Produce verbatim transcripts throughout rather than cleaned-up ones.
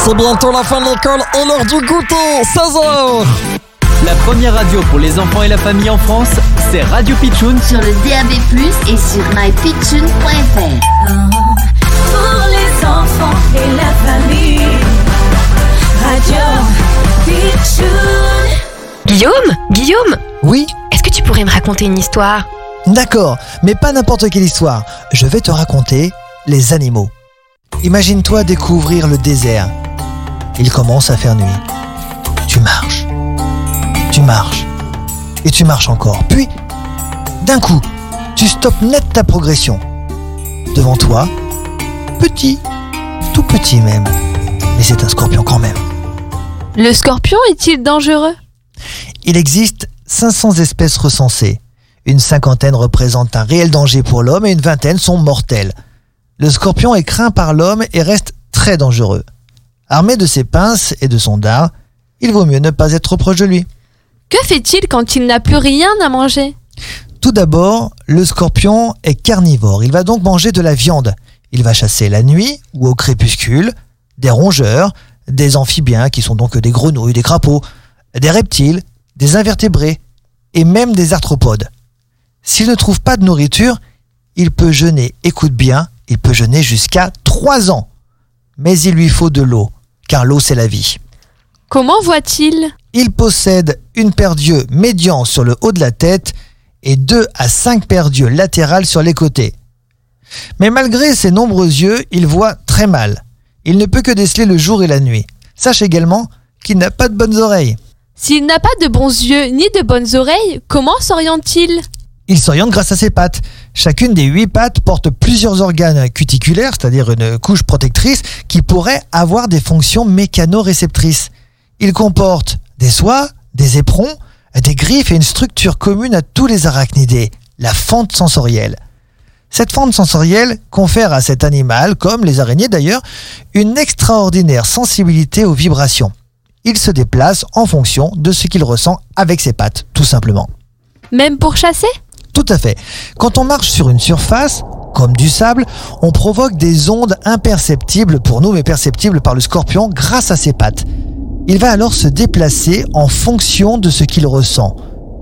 C'est bientôt la fin de l'école et l'heure du goûter, seize heures. La première radio pour les enfants et la famille en France, c'est Radio Pitchoun sur le D A B plus, et sur my pitchoun point f r. Pour les enfants et la famille, Radio Pitchoun. Guillaume Guillaume Oui, Est-ce que tu pourrais me raconter une histoire? d'accord, mais pas n'importe quelle histoire. Je vais te raconter les animaux. Imagine-toi découvrir le désert. Il commence à faire nuit. Tu marches. Tu marches. Et tu marches encore. Puis, d'un coup, tu stoppes net ta progression. Devant toi, petit, tout petit même. Mais c'est un scorpion quand même. Le scorpion est-il dangereux? Il existe cinq cents espèces recensées. Une cinquantaine représentent un réel danger pour l'homme et une vingtaine sont mortelles. Le scorpion est craint par l'homme et reste très dangereux. Armé de ses pinces et de son dard, il vaut mieux ne pas être trop proche de lui. Que fait-il quand il n'a plus rien à manger? Tout d'abord, le scorpion est carnivore. Il va donc manger de la viande. Il va chasser la nuit ou au crépuscule, des rongeurs, des amphibiens qui sont donc des grenouilles, des crapauds, des reptiles, des invertébrés et même des arthropodes. S'il ne trouve pas de nourriture, il peut jeûner, écoute bien, il peut jeûner jusqu'à trois ans. Mais il lui faut de l'eau, car l'eau c'est la vie. Comment voit-il? Il possède une paire d'yeux médians sur le haut de la tête et deux à cinq paires d'yeux latérales sur les côtés. Mais malgré ses nombreux yeux, il voit très mal. Il ne peut que déceler le jour et la nuit. Sache également qu'il n'a pas de bonnes oreilles. S'il n'a pas de bons yeux ni de bonnes oreilles, comment s'oriente-t-il? Il s'oriente grâce à ses pattes. Chacune des huit pattes porte plusieurs organes cuticulaires, c'est-à-dire une couche protectrice, qui pourrait avoir des fonctions mécanoréceptrices. Il comporte des soies, des éperons, des griffes et une structure commune à tous les arachnidés, la fente sensorielle. Cette fente sensorielle confère à cet animal, comme les araignées d'ailleurs, une extraordinaire sensibilité aux vibrations. Il se déplace en fonction de ce qu'il ressent avec ses pattes, tout simplement. Même pour chasser? Tout à fait. Quand on marche sur une surface, comme du sable, on provoque des ondes imperceptibles pour nous, mais perceptibles par le scorpion grâce à ses pattes. Il va alors se déplacer en fonction de ce qu'il ressent.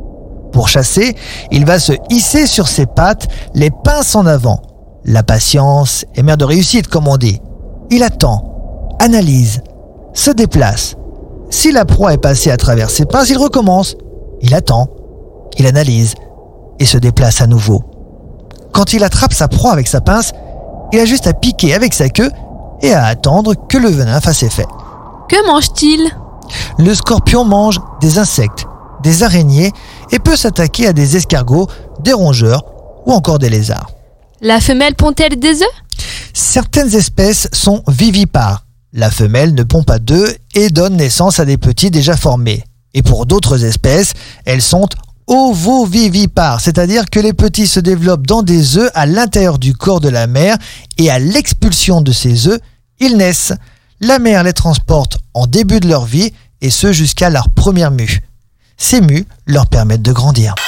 Pour chasser, il va se hisser sur ses pattes, les pinces en avant. La patience est mère de réussite, comme on dit. Il attend, analyse, se déplace. Si la proie est passée à travers ses pinces, il recommence. Il attend, il analyse et se déplace à nouveau. Quand il attrape sa proie avec sa pince, il a juste à piquer avec sa queue et à attendre que le venin fasse effet. Que mange-t-il? Le scorpion mange des insectes, des araignées et peut s'attaquer à des escargots, des rongeurs ou encore des lézards. La femelle pond-elle des œufs? Certaines espèces sont vivipares. La femelle ne pond pas d'œufs et donne naissance à des petits déjà formés. Et pour d'autres espèces, elles sont ovovivipares, c'est-à-dire que les petits se développent dans des œufs à l'intérieur du corps de la mère et à l'expulsion de ces œufs, ils naissent. La mère les transporte en début de leur vie et ce jusqu'à leur première mue. Ces mues leur permettent de grandir.